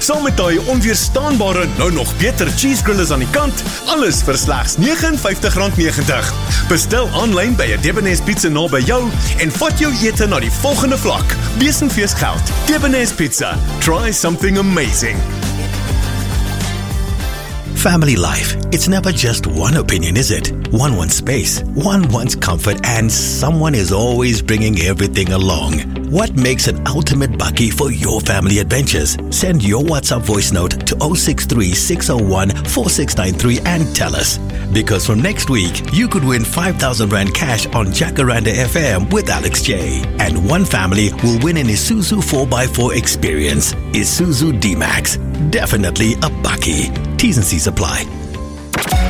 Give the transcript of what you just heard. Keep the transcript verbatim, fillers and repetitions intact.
Saam met daai onweerstaanbare, nou nog beter cheese grillers aan die kant, alles vir slegs nege en vyftig rand negentig. Bestel aanlyn by 'n Debonairs Pizza naby jou en vat jou ete na die volgende vlak. Besenfees geld. Debonairs Pizza. Try something amazing. Family life, it's never just one opinion, is it? One wants space, one wants comfort, and someone is always bringing everything along. What makes an ultimate bakkie for your family adventures? Send your WhatsApp voice note to zero six three, six zero one, four six nine three and tell us. Because from next week, you could win five thousand rand cash on Jacaranda F M with Alex J. And one family will win an Isuzu four by four experience. Isuzu D-Max. Definitely a bakkie. T's and C's apply.